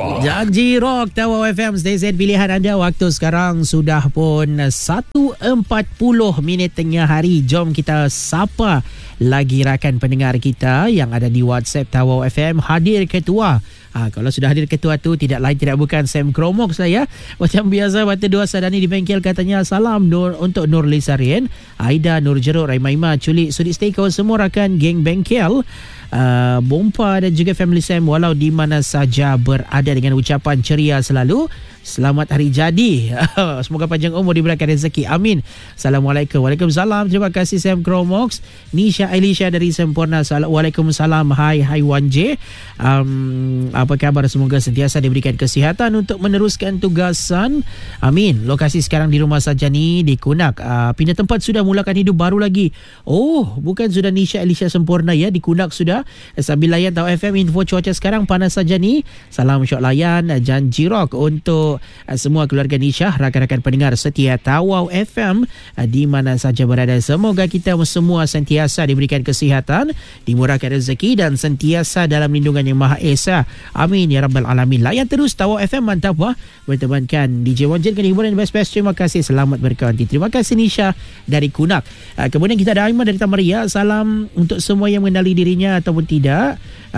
Janji Rock, Tawau FM, stesen pilihan anda. Waktu sekarang sudah pun 1.40 tengah hari. Jom kita sapa lagi rakan pendengar kita yang ada di WhatsApp Tawau FM. Hadir ketua. Kalau sudah hadir ketua tu tidak lain tidak bukan Sam Kromok saya. Macam biasa Bata Dua Sadani di bengkel katanya salam untuk Nur Lisarien, Aida, Nur Jeruk, Raimaima, Culik, Sudik Steko, semua rakan geng bengkel. Bompa dan juga family Sam walau di mana saja berada, dengan ucapan ceria selalu. Selamat hari jadi. Semoga panjang umur, diberikan rezeki. Amin. Assalamualaikum. Waalaikumsalam. Terima kasih Sam Kromox. Nisha Elisha dari Sempurna. Waalaikumsalam. Hai Wan J. Apa khabar? Semoga sentiasa diberikan kesihatan untuk meneruskan tugasan. Amin. Lokasi sekarang di rumah saja ni di Kunak. Pindah tempat sudah mulakan hidup baru lagi. Oh, bukan sudah Nisha Elisha Sempurna ya, di Kunak sudah. Sambil layan Tawau FM info cuaca sekarang panas saja ni. Salam syok layan. Janji Rock untuk semua keluarga Nisha, rakan-rakan pendengar setia Tawau FM di mana saja berada. Semoga kita semua sentiasa diberikan kesihatan, dimurahkan rezeki dan sentiasa dalam lindungan Yang Maha Esa. Amin ya rabbal alamin. Layan terus Tawau FM, mantap wah. Bertemankan DJ Wanjilkan hiburan best-best. Terima kasih, selamat berkanti. Terima kasih Nisha dari Kunak. Kemudian kita ada Aiman dari Tamaria. Salam untuk semua yang mengenali dirinya ataupun tidak.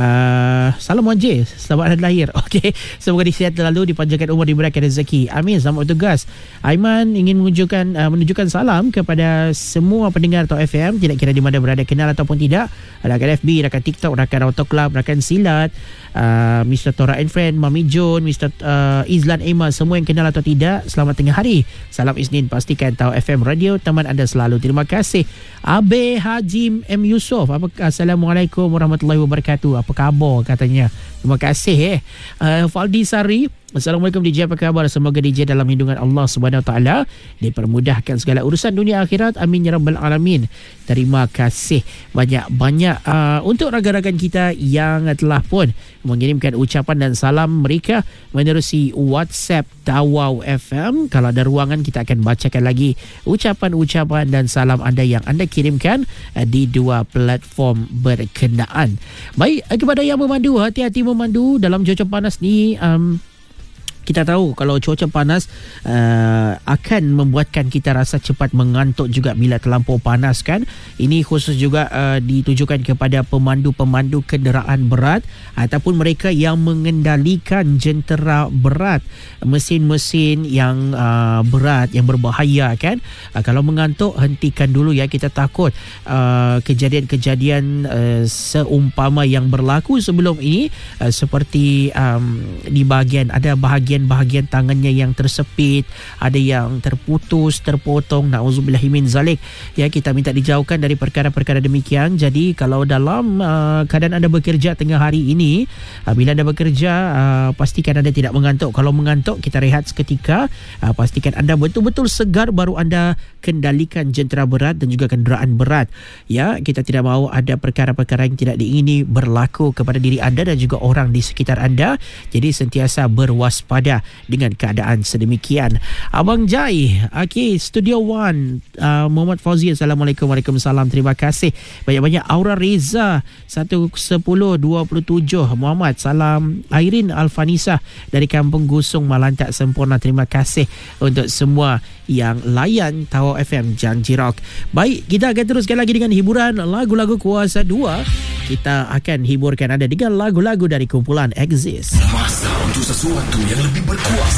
Salam Wan J, selamat hari lahir. Okey, semoga disihat selalu, dipanjangkan umur, diberikan rezeki. Amin. Selamat bertugas. Aiman ingin menunjukkan salam kepada semua pendengar Tawau FM, tidak kira di mana berada, kenal ataupun tidak. Rakan FB, rakan TikTok, rakan Auto Club, rakan Silat, Mr. Tora and Friend, Mami John, Mr. Izlan Emma, semua yang kenal atau tidak, selamat tengah hari. Salam Isnin, pastikan Tawau FM radio teman anda selalu. Terima kasih. Abe Haji M. Yusof, Assalamualaikum warahmatullahi wabarakatuh. Apa khabar katanya? Terima kasih. Faldi Sari, Assalamualaikum DJ, apa khabar? Semoga DJ dalam lindungan Allah Subhanahu Wa Taala, dipermudahkan segala urusan dunia akhirat. Amin ya rabbal alamin. Terima kasih banyak-banyak untuk rakan-rakan kita yang telah pun mengirimkan ucapan dan salam mereka menerusi WhatsApp Tawau FM. Kalau ada ruangan kita akan bacakan lagi ucapan-ucapan dan salam anda yang anda kirimkan di dua platform berkenaan. Baik, kepada yang memandu, hati-hati memandu dalam cuaca panas ni. Kita tahu kalau cuaca panas akan membuatkan kita rasa cepat mengantuk juga bila terlampau panas kan. Ini khusus juga ditujukan kepada pemandu-pemandu kenderaan berat ataupun mereka yang mengendalikan jentera berat, mesin-mesin yang berat, yang berbahaya kan. Kalau mengantuk, hentikan dulu ya. Kita takut kejadian-kejadian seumpama yang berlaku sebelum ini, seperti di bahagian tangannya yang tersepit, ada yang terputus, terpotong, na'udzubillahi min zalik. Ya, kita minta dijauhkan dari perkara-perkara demikian. Jadi kalau dalam keadaan anda bekerja tengah hari ini, bila anda bekerja, pastikan anda tidak mengantuk. Kalau mengantuk, kita rehat seketika. Pastikan anda betul-betul segar, baru anda kendalikan jentera berat dan juga kenderaan berat. Ya, kita tidak mahu ada perkara-perkara yang tidak diingini berlaku kepada diri anda dan juga orang di sekitar anda. Jadi sentiasa berwaspada dengan keadaan sedemikian. Abang Jai, okey, Studio One, Muhammad Fauzi, Assalamualaikum. Waalaikumsalam. Terima kasih banyak-banyak. Aura Reza 1027 Muhammad, salam. Airin Alfanisa dari Kampung Gusung, Malantak Sempurna. Terima kasih untuk semua yang layan Tawau FM Janji Rock. Baik, kita akan teruskan lagi dengan hiburan lagu-lagu Kuasa 2. Kita akan hiburkan anda dengan lagu-lagu dari kumpulan Exist. Masa untuk sesuatu yang lebih berkuasa.